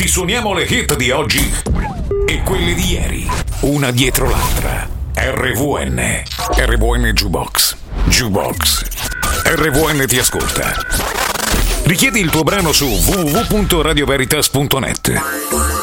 Risuoniamo le hit di oggi e quelle di ieri, una dietro l'altra. RVN Jukebox. RVN ti ascolta. Richiedi il tuo brano su www.radioveritas.net.